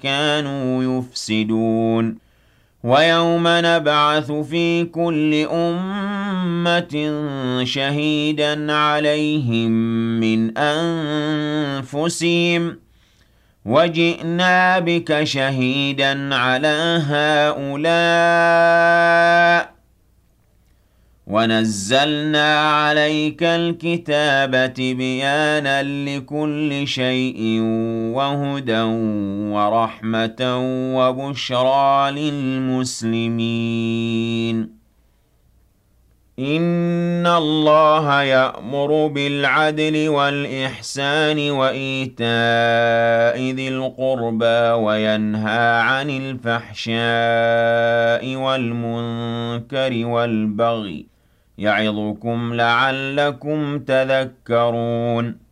كانوا يفسدون ويوم نبعث في كل أمة شهيدا عليهم من أنفسهم وجئنا بك شهيدا على هؤلاء ونزلنا عليك الكتاب بيانا لكل شيء وهدى ورحمة وبشرى للمسلمين إن الله يأمر بالعدل والإحسان وإيتاء ذي القربى وينهى عن الفحشاء والمنكر والبغي يعظكم لعلكم تذكرون